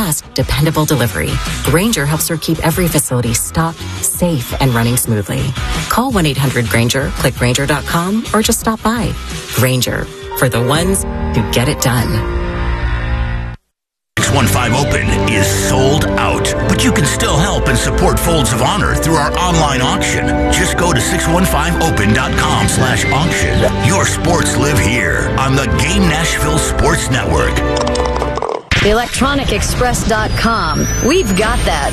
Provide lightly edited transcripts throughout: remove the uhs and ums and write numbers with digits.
fast, dependable delivery. Grainger helps her keep every facility stocked, safe, and running smoothly. Call 1-800-GRAINGER, click Grainger.com, or just stop by. Grainger, for the ones who get it done. 615 Open is sold out, but you can still help and support Folds of Honor through our online auction. Just go to 615open.com/auction. Your sports live here on the Game Nashville Sports Network. ElectronicExpress.com. We've got that.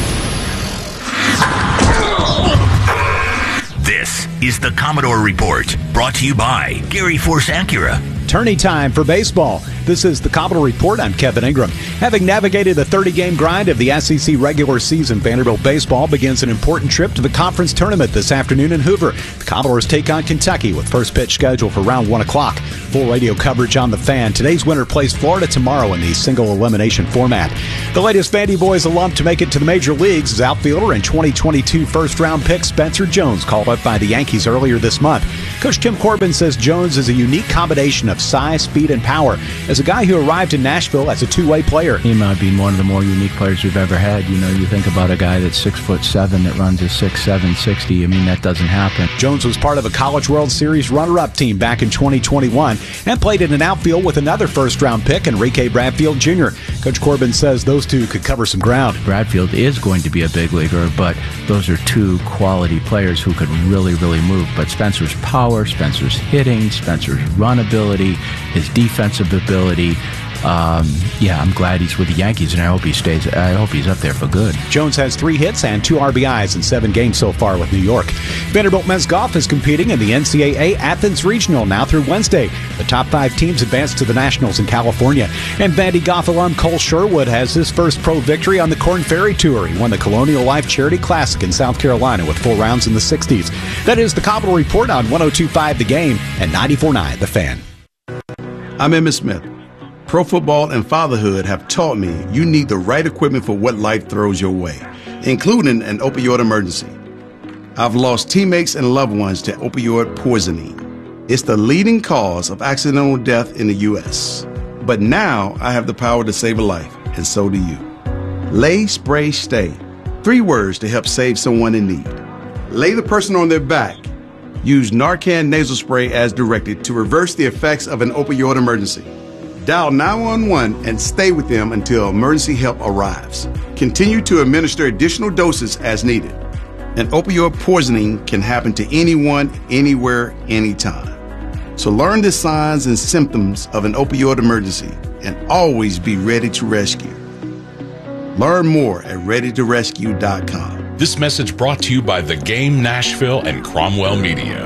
This is the Commodore Report, brought to you by Gary Force Acura. Tourney time for baseball. This is the Commodore Report. I'm Kevin Ingram. Having navigated the 30-game grind of the SEC regular season, Vanderbilt baseball begins an important trip to the conference tournament this afternoon in Hoover. The Commodores take on Kentucky with first pitch scheduled for around 1 o'clock. Full radio coverage on the Fan. Today's winner plays Florida tomorrow in the single elimination format. The latest Vandy Boys alum to make it to the major leagues is outfielder and 2022 first-round pick Spencer Jones, called up by the Yankees earlier this month. Coach Kim Corbin says Jones is a unique combination of size, speed, and power. As a guy who arrived in Nashville as a two-way player, he might be one of the more unique players we've ever had. You know, you think about a guy that's 6'7" that runs a 6'7", 60. I mean, that doesn't happen. Jones was part of a College World Series runner-up team back in 2021 and played in an outfield with another first-round pick, Enrique Bradfield Jr. Coach Corbin says those two could cover some ground. Bradfield is going to be a big leaguer, but those are two quality players who could really, really move. But Spencer's power, Spencer's hitting, Spencer's run ability, his defensive ability. I'm glad he's with the Yankees, and I hope he stays. I hope he's up there for good. Jones has 3 hits and 2 RBIs in 7 games so far with New York. Vanderbilt men's golf is competing in the NCAA Athens Regional now through Wednesday. The top 5 teams advance to the Nationals in California. And Vandy golf alum Cole Sherwood has his first pro victory on the Korn Ferry Tour. He won the Colonial Life Charity Classic in South Carolina with 4 rounds in the 60s. That is the Commodore Report on 102.5 The Game and 94.9 The Fan. I'm Emmitt Smith. Pro football and fatherhood have taught me you need the right equipment for what life throws your way, including an opioid emergency. I've lost teammates and loved ones to opioid poisoning. It's the leading cause of accidental death in the U.S. But now I have the power to save a life, and so do you. Lay, spray, stay. 3 words to help save someone in need. Lay the person on their back. Use Narcan nasal spray as directed to reverse the effects of an opioid emergency. Dial 911 and stay with them until emergency help arrives. Continue to administer additional doses as needed. An opioid poisoning can happen to anyone, anywhere, anytime. So learn the signs and symptoms of an opioid emergency and always be ready to rescue. Learn more at ReadyToRescue.com. This message brought to you by The Game Nashville and Cromwell Media.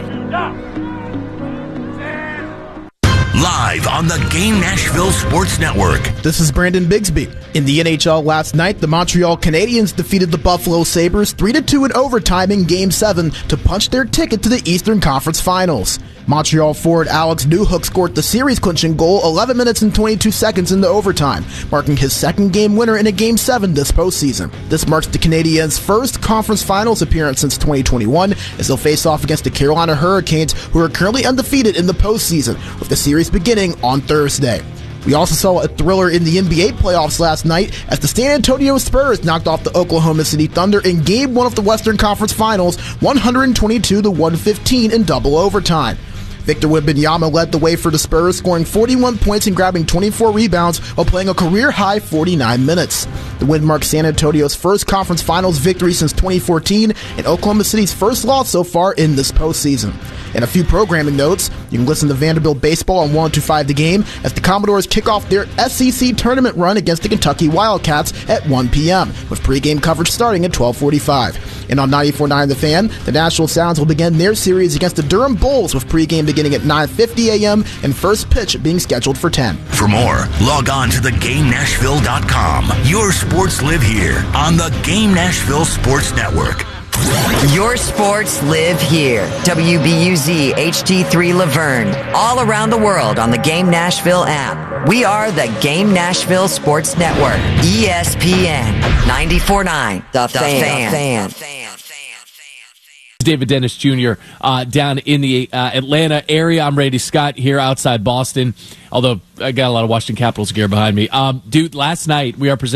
Live on the Game Nashville Sports Network. This is Brandon Bigsby. In the NHL last night, the Montreal Canadiens defeated the Buffalo Sabres 3-2 in overtime in Game 7 to punch their ticket to the Eastern Conference Finals. Montreal forward Alex Newhook scored the series-clinching goal 11 minutes and 22 seconds into overtime, marking his second game winner in a Game 7 this postseason. This marks the Canadiens' first Conference Finals appearance since 2021, as they'll face off against the Carolina Hurricanes, who are currently undefeated in the postseason, with the series beginning on Thursday. We also saw a thriller in the NBA playoffs last night as the San Antonio Spurs knocked off the Oklahoma City Thunder in Game 1 of the Western Conference Finals, 122-115 in double overtime. Victor Wembanyama led the way for the Spurs, scoring 41 points and grabbing 24 rebounds while playing a career-high 49 minutes. The win marks San Antonio's first conference finals victory since 2014 and Oklahoma City's first loss so far in this postseason. And a few programming notes. You can listen to Vanderbilt baseball on 102.5 The Game as the Commodores kick off their SEC tournament run against the Kentucky Wildcats at 1 p.m., with pregame coverage starting at 12:45. And on 94.9 The Fan, the Nashville Sounds will begin their series against the Durham Bulls with pregame beginning at 9:50 a.m. and first pitch being scheduled for 10. For more, log on to thegamenashville.com. Your sports live here on the Game Nashville Sports Network. Your sports live here. WBUZ HD3 Laverne. All around the world on the Game Nashville app. We are the Game Nashville Sports Network. ESPN 94.9 The Fan. David Dennis Jr. Down in the Atlanta area. I'm Randy Scott here outside Boston, although I got a lot of Washington Capitals gear behind me. Dude, last night we are presenting